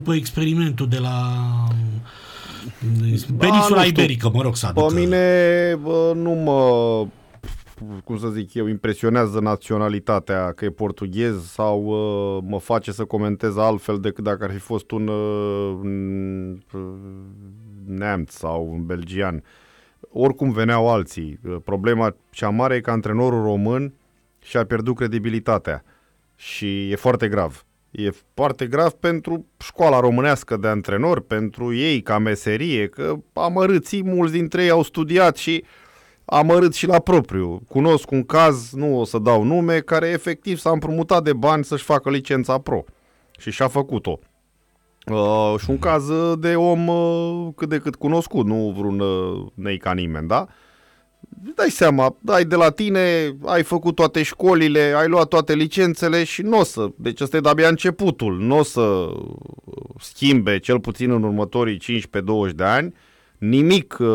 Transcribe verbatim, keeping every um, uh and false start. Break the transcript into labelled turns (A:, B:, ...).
A: După experimentul de la Peninsula Iberică, mă rog să aducă.
B: Pe mine bă, nu mă, cum să zic eu, impresionează naționalitatea, că e portughez sau uh, mă face să comentez altfel decât dacă ar fi fost un uh, neamț sau un belgian. Oricum veneau alții. Problema cea mare e că antrenorul român și-a pierdut credibilitatea și e foarte grav. E foarte grav pentru școala românească de antrenori, pentru ei ca meserie, că amărâții, mulți dintre ei au studiat și amărât și la propriu. Cunosc un caz, nu o să dau nume, care efectiv s-a împrumutat de bani să-și facă licența pro și și-a făcut-o. Uh, și un caz de om uh, cât de cât cunoscut, nu vreun uh, nei ca nimeni, da? Dai seama, dai de la tine, ai făcut toate școlile, ai luat toate licențele și nu o să, deci ăsta e de-abia începutul, nu o să schimbe, cel puțin în următorii cincisprezece douăzeci de ani, nimic